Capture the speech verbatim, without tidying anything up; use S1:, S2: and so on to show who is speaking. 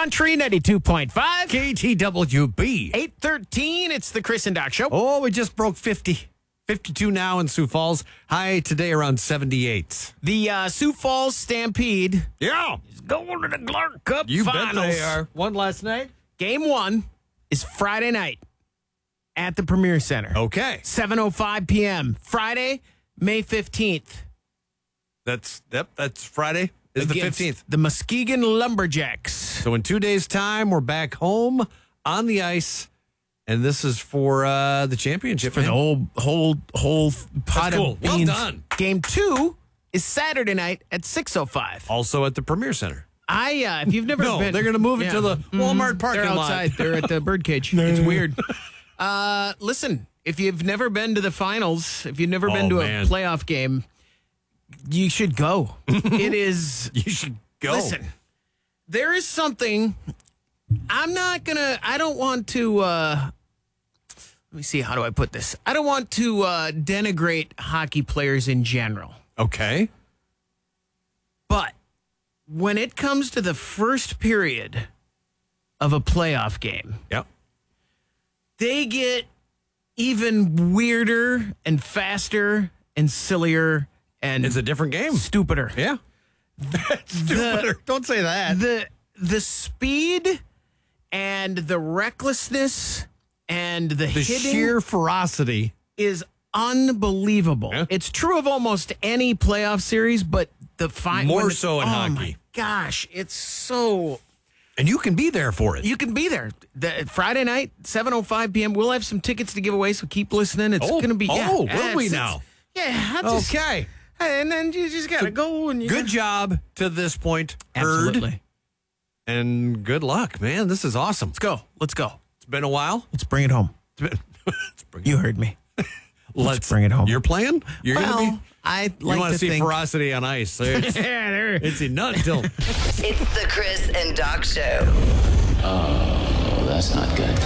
S1: Country ninety-two point five.
S2: K T W B.
S1: eight thirteen, it's the Chris and Doc Show.
S2: Oh, we just broke fifty. fifty-two now in Sioux Falls. High today around seventy-eight.
S1: The uh, Sioux Falls Stampede
S2: Yeah.
S1: is going to the Clark Cup
S2: You
S1: Finals.
S2: bet they are. One last night?
S1: Game one is Friday night at the Premier Center.
S2: Okay.
S1: seven oh five p.m. Friday, May fifteenth.
S2: That's yep, that's Friday. Is the
S1: against
S2: fifteenth.
S1: The Muskegon Lumberjacks.
S2: So in two days' time, we're back home on the ice. And this is for uh, the championship.
S1: For the
S2: man.
S1: whole whole whole pot
S2: cool.
S1: of
S2: Well
S1: beans.
S2: done.
S1: Game two is Saturday night at six oh five.
S2: Also at the Premier Center.
S1: I uh, if you've never
S2: No,
S1: been,
S2: they're going to move it
S1: Yeah.
S2: to the Walmart parking
S1: They're
S2: lot.
S1: outside. They're at the birdcage. It's weird. Uh, listen, if you've never been to the finals, if you've never
S2: Oh,
S1: been to
S2: man.
S1: a playoff game, you should go. It is.
S2: You should go.
S1: Listen, there is something. I'm not gonna. I don't want to. Uh, let me see. How do I put this? I don't want to uh, denigrate hockey players in general,
S2: Okay.
S1: but when it comes to the first period of a playoff game,
S2: Yep.
S1: they get even weirder and faster and sillier and
S2: It's a different game.
S1: stupider.
S2: Yeah. Stupider. Don't say that.
S1: The the speed and the recklessness and the,
S2: The
S1: hitting
S2: sheer ferocity.
S1: is unbelievable.
S2: Yeah.
S1: It's true of almost any playoff series, but the final
S2: More so in
S1: oh
S2: hockey.
S1: My gosh, it's so
S2: And you can be there for it.
S1: you can be there. The, Friday night, seven oh five p.m. We'll have some tickets to give away, so keep listening. It's
S2: Oh,
S1: going to be yeah,
S2: oh, will
S1: yeah,
S2: we
S1: it's-
S2: now?
S1: Yeah, I just,
S2: Okay.
S1: and then you just got to go and you
S2: Good job to this point. Heard.
S1: Absolutely.
S2: And good luck, man. This is awesome.
S1: Let's go. Let's go.
S2: It's been a while.
S1: Let's bring it home.
S2: It's been, let's bring it
S1: You heard me.
S2: Let's
S1: bring it home.
S2: You're playing? You're
S1: well,
S2: going to be?
S1: I
S2: You
S1: like
S2: want
S1: to
S2: to see
S1: think.
S2: ferocity on ice. It's,
S1: Yeah, there.
S2: it's not until.
S3: It's the Chris and Doc Show.
S4: Oh, that's not good.